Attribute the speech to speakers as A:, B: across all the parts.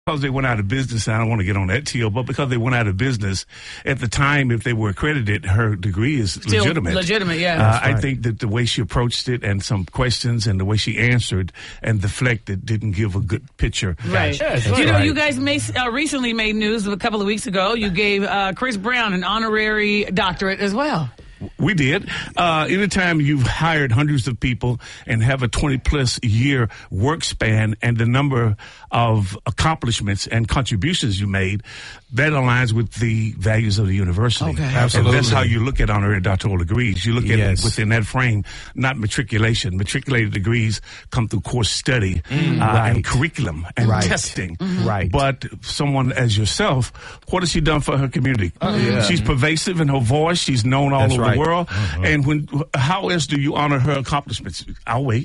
A: Because they went out of business, I don't want to get on that till, but because they went out of business at the time, if they were accredited, her degree is
B: still
A: legitimate.
B: Legitimate, yeah.
A: I think that the way she approached it and some questions and the way she answered and deflected didn't give a good picture.
B: Right. You guys recently made news a couple of weeks ago. You gave Chris Brown an honorary doctorate as well.
A: We did. Anytime you've hired hundreds of people and have a 20-plus year work span and the number of accomplishments and contributions you made, that aligns with the values of the university.
B: Okay.
A: Absolutely. And that's how you look at honorary doctoral degrees. You look at it within that frame, not matriculation. Matriculated degrees come through course study and curriculum and testing.
C: Right.
A: But someone as yourself, what has she done for her community? She's pervasive in her voice. She's known all over the world. And how else do you honor her accomplishments? I'll wait.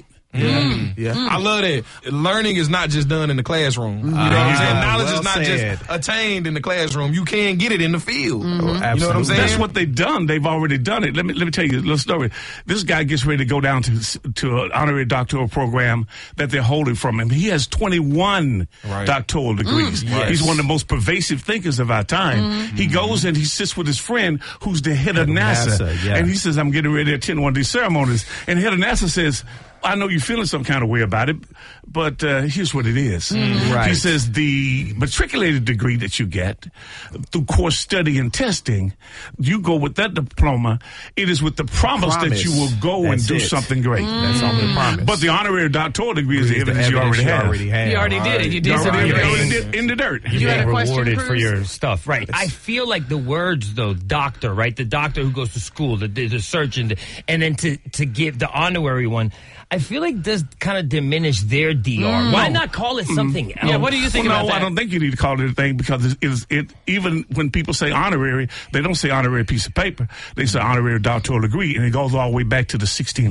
D: I love that. Learning is not just done in the classroom. You know what I'm saying? Knowledge is not just attained in the classroom. You can get it in the field. You know what I'm saying?
A: That's what they've done. They've already done it. Let me tell you a little story. This guy gets ready to go down to an honorary doctoral program that they're holding from him. He has 21 doctoral degrees. He's one of the most pervasive thinkers of our time. He goes and he sits with his friend who's the head of NASA. And he says, I'm getting ready to attend one of these ceremonies. And the head of NASA says, I know you're feeling some kind of way about it, but here's what it is. He says the matriculated degree that you get through course study and testing, you go with that diploma. It is with the promise that you will go and do something great.
C: That's all the promise.
A: But the honorary doctoral degree is the evidence you already have.
B: You already did it. You did
A: something in the dirt.
B: You had a question,
E: rewarded
B: Cruz?
E: for your stuff, right? I feel like the words, though, doctor, right? The doctor who goes to school, the surgeon, and then to give the honorary one, I feel like does kind of diminish their DR. Why not call it something else?
B: Yeah, what do you think about that?
A: I don't think you need to call it anything because it even when people say honorary, they don't say honorary piece of paper. They say honorary doctoral degree, and it goes all the way back to the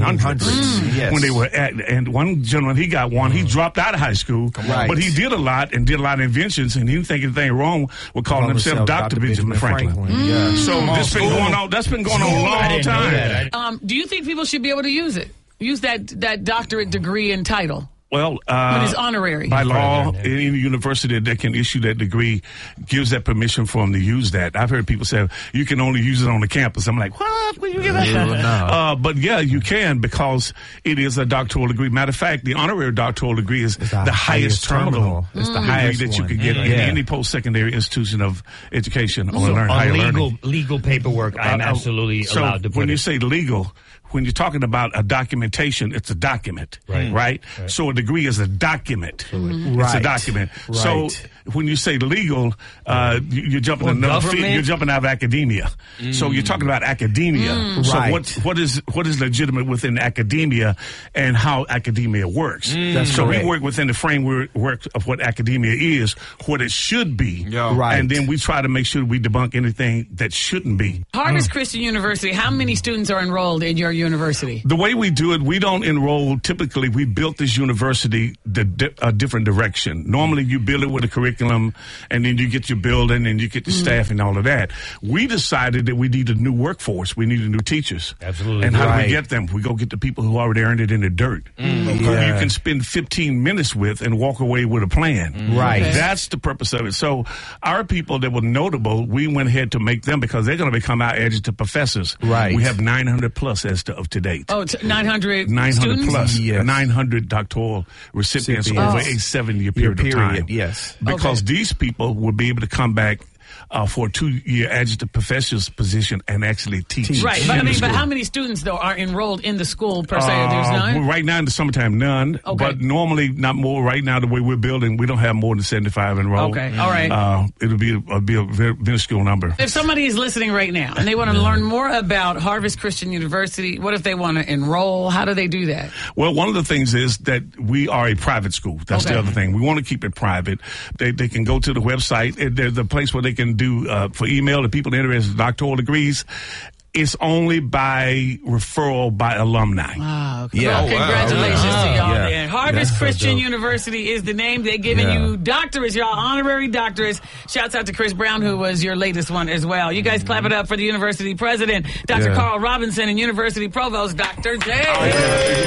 A: 1600s when they were at. And one gentleman, he got one. He dropped out of high school, but he did a lot and did a lot of inventions, and he didn't think anything wrong with calling himself Dr. Benjamin Franklin. So this been going on. That's been going on a long time.
B: Do you think people should be able to use it? Use that doctorate degree and title?
A: Well,
B: when it's honorary.
A: By law, any university that can issue that degree gives that permission for them to use that. I've heard people say, you can only use it on the campus. I'm like, what? Will you give that? But yeah, you can because it is a doctoral degree. Matter of fact, the honorary doctoral degree is the highest terminal.
C: It's the
A: degree
C: highest
A: that you can get in any post-secondary institution of education or higher learning.
E: Legal paperwork, I'm absolutely allowed to put
A: when you say legal, when you're talking about a documentation, it's a document, right? So a degree is a document. It's a document. So when you say legal, you're jumping another field. You're jumping out of academia. So you're talking about academia. So what is legitimate within academia and how academia works? So we work within the framework of what academia is, what it should be, and then we try to make sure we debunk anything that shouldn't be.
B: Harvest Christian University, how many students are enrolled in your university?
A: The way we do it, we don't enroll. Typically, we built this university a different direction. Normally, you build it with a curriculum, and then you get your building, and you get the staff and all of that. We decided that we needed a new workforce. We needed new teachers.
E: Absolutely.
A: And how do we get them? We go get the people who already earned it in the dirt. Who you can spend 15 minutes with and walk away with a plan. That's the purpose of it. So our people that were notable, we went ahead to make them because they're going to become our adjunct professors. We have 900 plus as of to date.
B: Oh, 900
A: students? Plus. 900 doctoral recipients over a 7-year period of time. Because these people will be able to come back for a 2-year adjunct professor's position and actually teach.
B: Right, but how many students though are enrolled in the school per se? There's none.
A: Well, right now in the summertime, none. But normally not more. Right now, the way we're building, we don't have more than 75 enrolled.
B: Okay, all right.
A: It'll be a very minuscule number.
B: If somebody is listening right now and they want to learn more about Harvest Christian University, what if they want to enroll? How do they do that?
A: Well, one of the things is that we are a private school. That's the other thing. We want to keep it private. They can go to the website. There's a place where they can do for email to people interested in doctoral degrees. It's only by referral by alumni.
B: Wow. Well, congratulations to y'all then. Harvest Christian University is the name. They're giving you doctorates, y'all, honorary doctorates. Shouts out to Chris Brown, who was your latest one as well. You guys clap it up for the university president, Dr. Carl Robinson, and university provost, Dr. J.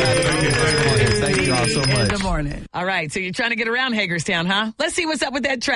C: Thank you all so much.
B: In the morning. All right, so you're trying to get around Hagerstown, huh? Let's see what's up with that traffic.